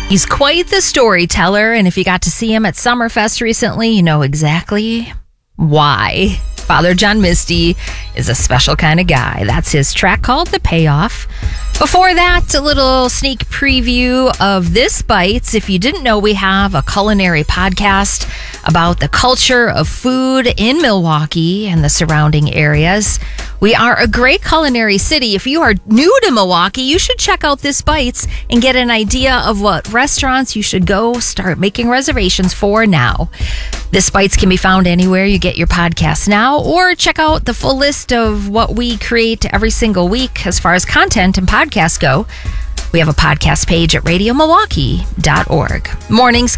He's quite the storyteller, and if you got to see him at Summerfest recently, you know exactly why. Father John Misty is a special kind of guy. That's his track called The Payoff. Before that, a little sneak preview of This Bites. If you didn't know, we have a culinary podcast about the culture of food in Milwaukee and the surrounding areas. We are a great culinary city. If you are new to Milwaukee, you should check out This Bites and get an idea of what restaurants you should go start making reservations for now. This Bites can be found anywhere you get your podcasts now, or check out the full list of what we create every single week as far as content and podcasts go. We have a podcast page at radiomilwaukee.org. Mornings